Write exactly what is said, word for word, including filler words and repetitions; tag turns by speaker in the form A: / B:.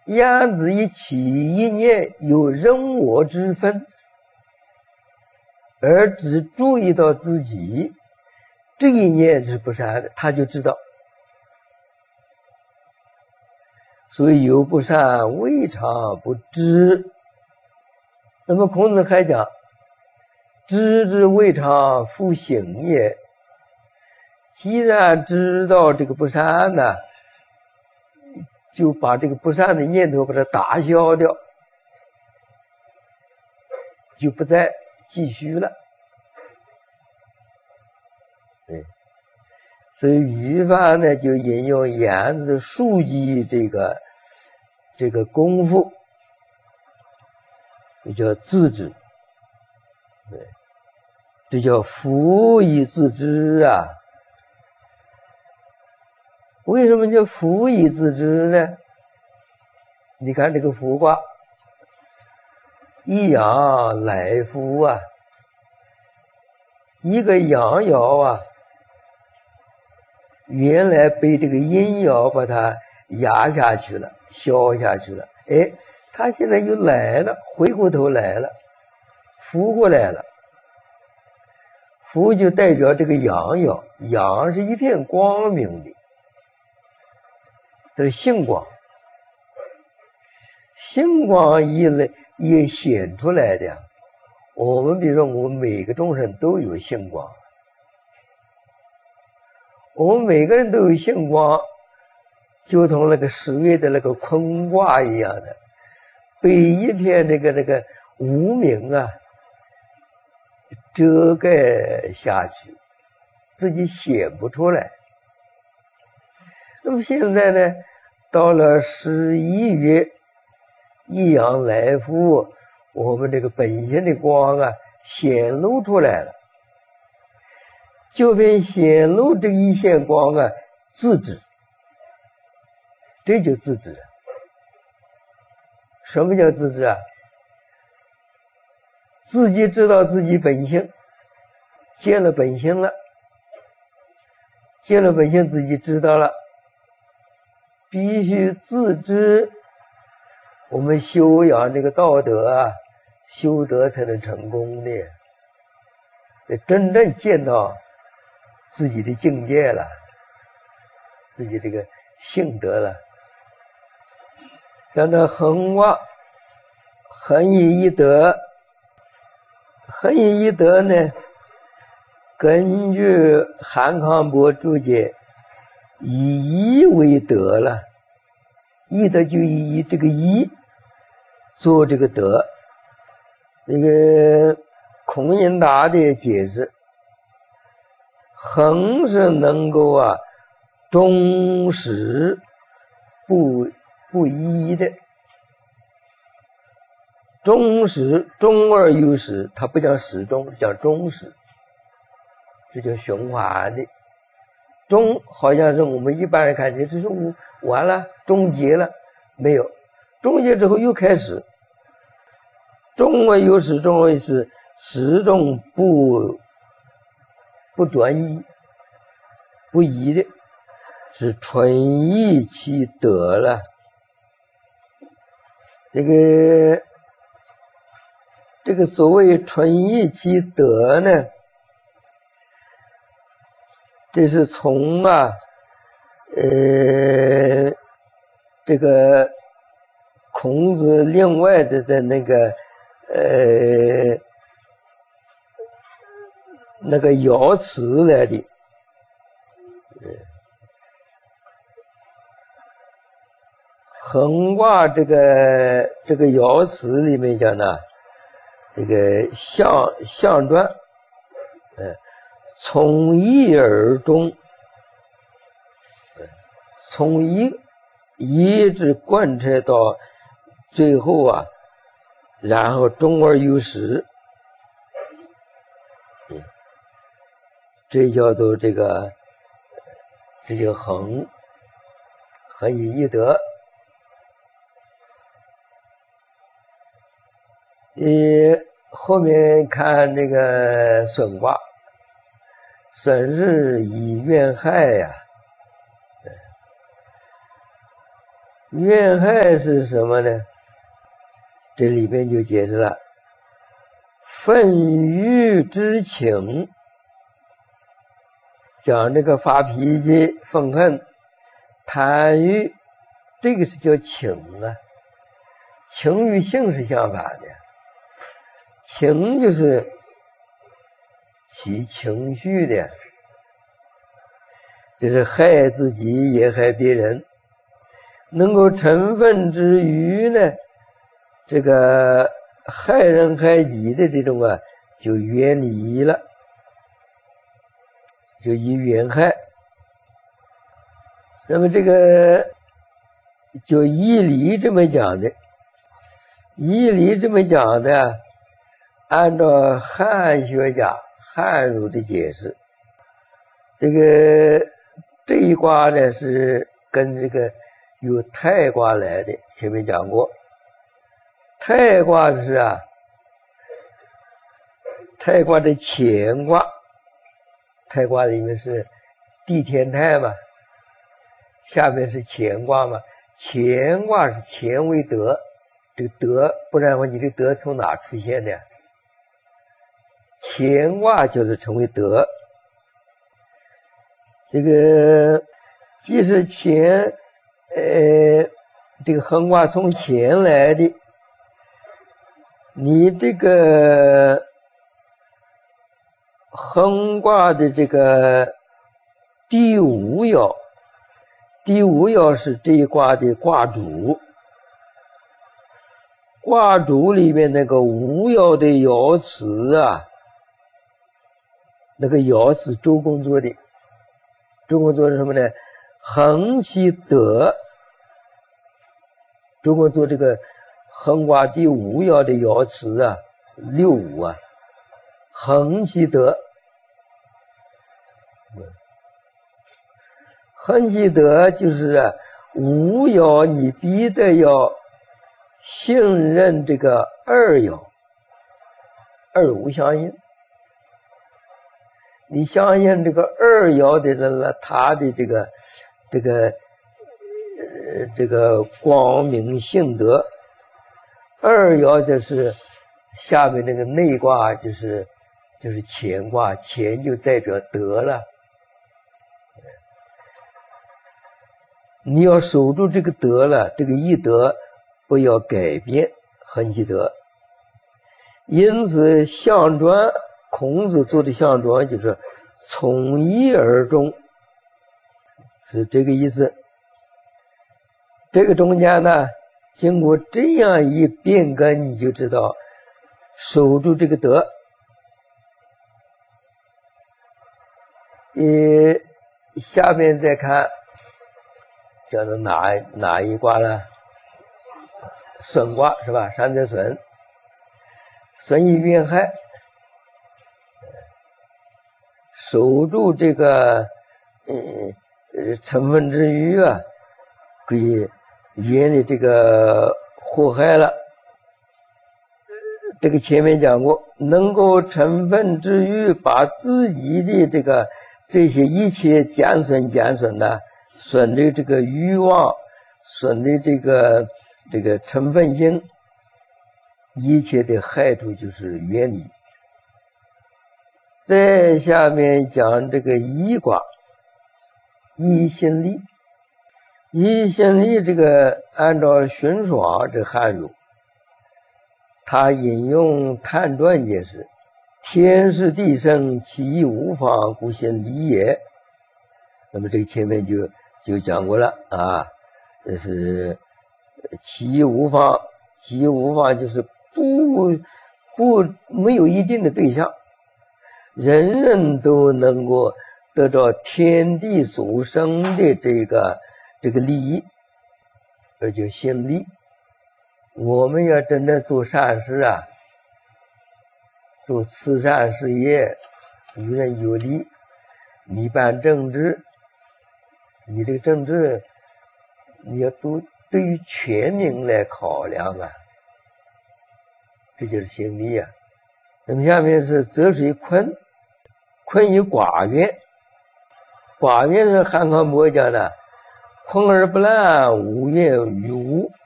A: 样子一起一念有人我之分，而只注意到自己，这一念是不善的，他就知道。所以有不善，未尝不知。那么孔子还讲，知之未尝复行也。既然知道这个不善呢，就把这个不善的念头把它打消掉，就不再继续了。对，所以语法呢就引用颜子书记这个这个功夫，就叫自知。对，这叫夫以自知啊。为什么叫夫以自知呢？你看这个夫卦，一阳来夫啊，一个阳爻啊，原来被这个阴爻把它压下去了，消下去了，哎，它现在又来了，回过头来了，扶过来了。扶就代表这个阳爻，阳是一片光明的，这是星光，星光一来也显出来的。我们比如说，我们每个众生都有星光，我们每个人都有星光，就同那个十月的那个坤卦一样的，被一片那个那个无明啊遮盖下去，自己显不出来。那么现在呢，到了十一月，一阳来夫，我们这个本性的光啊显露出来了，就凭显露这一线光啊，自知，这就自知。什么叫自知啊？自己知道自己本性，见了本性了，见了本性自己知道了，必须自知。我们修养这个道德啊，修德才能成功的，真正见到自己的境界了，自己这个性德了。像那恒卦，恒以一德，恒以一德呢，根据韩康伯注解，以一为德了，一德就以这个一做这个德。这个孔颖达的解释，恒是能够啊终始不不一的，终始终而有始，它不讲始终，讲终始，这叫循环的。终好像是我们一般人看见这是完了终结了，没有，终结之后又开始，终而有始，终而有始，始终不不转移不移的，是纯益其德了。这个这个所谓纯益其德呢，这是从啊呃这个孔子另外的的那个呃那个爻辞来的。恒卦这个这个爻辞里面讲呢，这个象象传，呃，从一而终，从一一直贯彻到最后啊，然后终而有始，这叫做这个，这叫恒，恒以一德。你后面看这个损卦，损是以怨害呀、啊， 怨害是什么呢？这里边就解释了，愤欲之情，讲这个发脾气、愤恨、贪欲，这个是叫情啊。情与性是相反的，情就是起情绪的，这是害自己也害别人。能够成愤之余呢，这个害人害己的这种啊，就远离了，就以远害。那么这个就义理这么讲的，义理这么讲的，按照汉学家汉儒的解释，这个这一卦呢是跟这个由太卦来的，前面讲过。太卦是啊，太卦的乾卦，太卦里面是地天太嘛，下面是乾卦嘛。乾卦是乾为德，这个德，不然的话你的德从哪出现的？乾卦就是成为德。这个既是乾，呃，这个横卦从乾来的，你这个横卦的这个第五爻，第五爻是这一卦的卦主，卦主里面那个五爻的爻辞啊，那个爻是周公做的。周公做是什么呢？横其德。周公做这个横卦第五爻的爻辞啊，六五啊，横其德。横其德就是啊，五爻你必得要信任这个二爻，二五相应。你相信这个二爻的呢，他的这个这个呃这个光明性德，二爻就是下面那个内卦，就是就是乾卦，乾就代表德了。你要守住这个德了，这个一德不要改变，横其德。因此象传，孔子做的象传就是从一而终，是这个意思。这个中间呢，经过这样一变革，你就知道守住这个德。呃，下面再看叫做哪哪一卦呢？损卦是吧？山泽损，损以怨害，守住这个嗯呃成分之余啊，可以远离这个祸害了。这个前面讲过，能够成分之余，把自己的这个这些一切减损减损的，损的这个欲望，损的这个这个成分性，一切的害处就是远离。在下面讲这个一卦，一心力。一心力这个按照荀爽这汉儒，他引用探传解释：天是地生，其义无方，故心离也。那么这个前面就就讲过了啊，这是其义无方，其义无方就是不不没有一定的对象，人人都能够得到天地所生的这个这个利益，这就心力。我们要真正做善事啊，做慈善事业，与人有利，你办政治，你这个政治你要都对于全民来考量啊，这就是心力啊。那么下面是泽水坤，坤以寡怨。寡怨是汉康伯讲的， 困而不懒，无言于物。